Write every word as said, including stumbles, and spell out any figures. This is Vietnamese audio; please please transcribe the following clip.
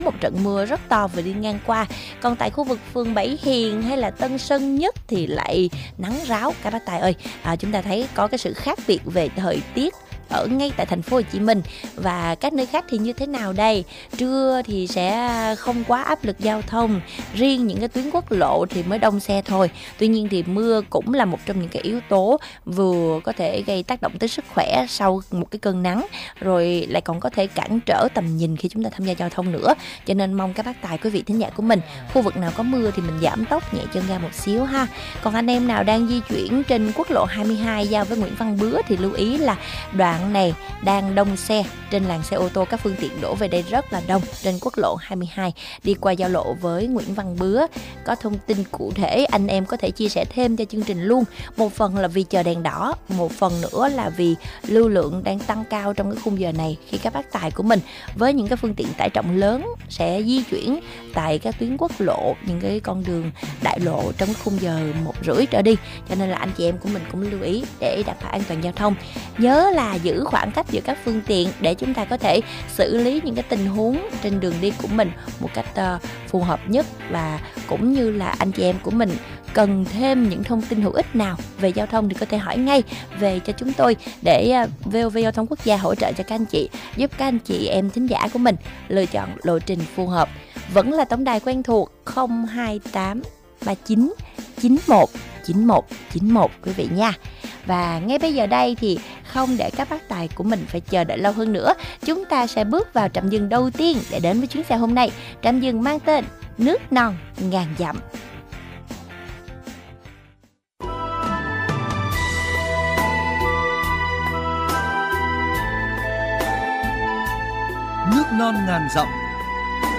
một trận mưa rất to vừa đi ngang qua. Còn tại khu vực phường Bảy Hiền hay là Tân Sơn Nhất thì lại nắng ráo các bác Tài ơi. À, chúng ta thấy có cái sự khác biệt về thời tiết ở ngay tại thành phố Hồ Chí Minh. Và các nơi khác thì như thế nào đây? Trưa thì sẽ không quá áp lực giao thông, riêng những cái tuyến quốc lộ thì mới đông xe thôi. Tuy nhiên thì mưa cũng là một trong những cái yếu tố vừa có thể gây tác động tới sức khỏe sau một cái cơn nắng, rồi lại còn có thể cản trở tầm nhìn khi chúng ta tham gia giao thông nữa. Cho nên mong các bác Tài, quý vị thính giả của mình, khu vực nào có mưa thì mình giảm tốc nhẹ chân ga một xíu ha. Còn anh em nào đang di chuyển trên quốc lộ hai mươi hai giao với Nguyễn Văn Bứa thì lưu ý là đoạn này đang đông xe, trên làn xe ô tô các phương tiện đổ về đây rất là đông trên quốc lộ hai mươi hai đi qua giao lộ với Nguyễn Văn Bứa. Có thông tin cụ thể anh em có thể chia sẻ thêm cho chương trình luôn. Một phần là vì chờ đèn đỏ, một phần nữa là vì lưu lượng đang tăng cao trong cái khung giờ này, khi các bác Tài của mình với những cái phương tiện tải trọng lớn sẽ di chuyển tại các tuyến quốc lộ, những cái con đường đại lộ trong khung giờ một rưỡi trở đi. Cho nên là anh chị em của mình cũng lưu ý để đảm bảo an toàn giao thông. Nhớ là giữ khoảng cách giữa các phương tiện để chúng ta có thể xử lý những cái tình huống trên đường đi của mình một cách uh, phù hợp nhất. Và cũng như là anh chị em của mình cần thêm những thông tin hữu ích nào về giao thông thì có thể hỏi ngay về cho chúng tôi để uh, vê o vê Giao thông Quốc gia hỗ trợ cho các anh chị, giúp các anh chị em thính giả của mình lựa chọn lộ trình phù hợp. Vẫn là tổng đài quen thuộc không hai tám ba chín chín một chín một chín một quý vị nha. Và ngay bây giờ đây thì không để các bác Tài của mình phải chờ đợi lâu hơn nữa, chúng ta sẽ bước vào trạm dừng đầu tiên để đến với chuyến xe hôm nay. Trạm dừng mang tên Nước Non Ngàn Dặm. Nước non ngàn dặm